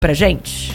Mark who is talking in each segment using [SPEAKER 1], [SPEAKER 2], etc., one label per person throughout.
[SPEAKER 1] pra gente.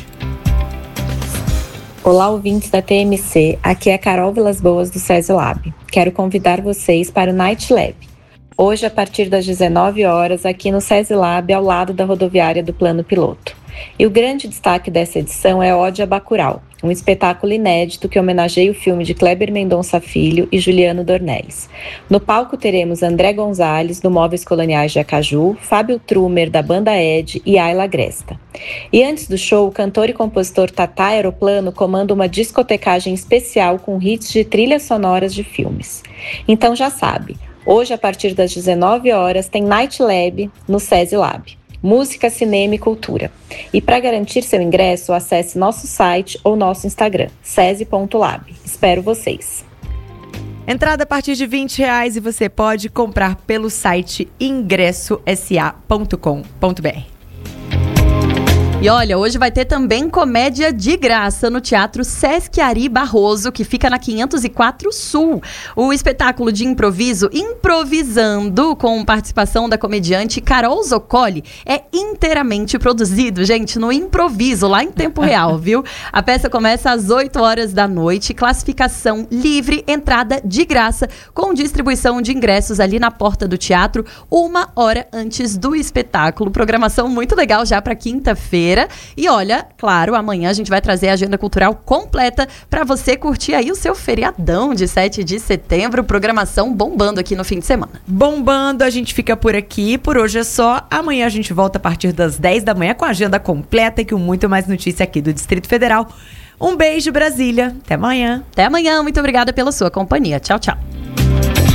[SPEAKER 2] Olá, ouvintes da TMC, aqui é Carol Vilas Boas do SESI Lab. Quero convidar vocês para o Night Lab. Hoje, a partir das 19 horas, aqui no SESI Lab, ao lado da rodoviária do Plano Piloto. E o grande destaque dessa edição é Ode a Bacurau, um espetáculo inédito que homenageia o filme de Kleber Mendonça Filho e Juliano Dornelles. No palco teremos André Gonzalez, do Móveis Coloniais de Acaju, Fábio Trumer, da Banda Ed e Ayla Gresta. E antes do show, o cantor e compositor Tatá Aeroplano comanda uma discotecagem especial com hits de trilhas sonoras de filmes. Então já sabe, hoje a partir das 19 horas tem Night Lab no SESI Lab. Música, cinema e cultura. E para garantir seu ingresso, acesse nosso site ou nosso Instagram, sesi.lab. Espero vocês.
[SPEAKER 1] Entrada a partir de R$20 e você pode comprar pelo site ingressosa.com.br.
[SPEAKER 3] E olha, hoje vai ter também comédia de graça no Teatro Sesc Ari Barroso, que fica na 504 Sul. O espetáculo de improviso Improvisando, com participação da comediante Carol Zoccoli, é inteiramente produzido, gente, no improviso, lá em tempo real, viu? A peça começa às 8 horas da noite, classificação livre, entrada de graça, com distribuição de ingressos ali na porta do teatro, 1 hora antes do espetáculo. Programação muito legal já para quinta-feira. E olha, claro, amanhã a gente vai trazer a agenda cultural completa para você curtir aí o seu feriadão de 7 de setembro. Programação bombando aqui no fim de semana.
[SPEAKER 1] Bombando, a gente fica por aqui. Por hoje é só. Amanhã a gente volta a partir das 10 da manhã com a agenda completa e com muito mais notícia aqui do Distrito Federal. Um beijo, Brasília. Até amanhã.
[SPEAKER 3] Até amanhã. Muito obrigada pela sua companhia. Tchau, tchau.